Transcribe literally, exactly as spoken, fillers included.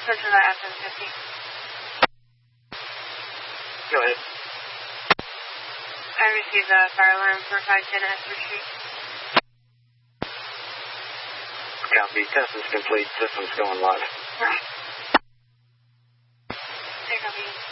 Search for that S M fifty. Go ahead. I received a fire alarm for five ten Esther Street. Copy. Test is complete. System's going live. Right. Hey, copy.